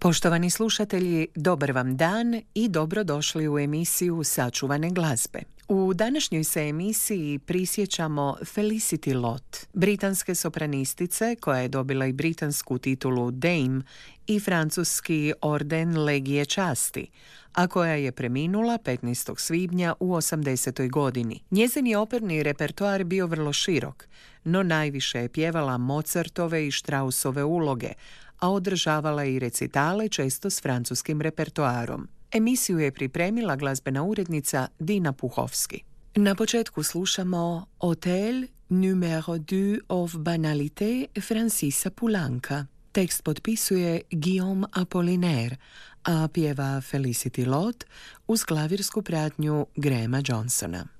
Poštovani slušatelji, dobar vam dan i dobrodošli u emisiju Sačuvane glazbe. U današnjoj se emisiji prisjećamo Felicity Lott, britanske sopranistice koja je dobila i britansku titulu Dame i francuski orden Legije časti, a koja je preminula 15. svibnja u 80. godini. Njezin je operni repertoar bio vrlo širok, no najviše je pjevala Mozartove i Straussove uloge, a održavala je i recitale često s francuskim repertoarom. Emisiju je pripremila glazbena urednica Dina Puhovski. Na početku slušamo Hotel numero 2 of Banalité Francisa Poulenca. Tekst potpisuje Guillaume Apollinaire, a pjeva Felicity Lott uz klavirsku pratnju Grahama Johnsona.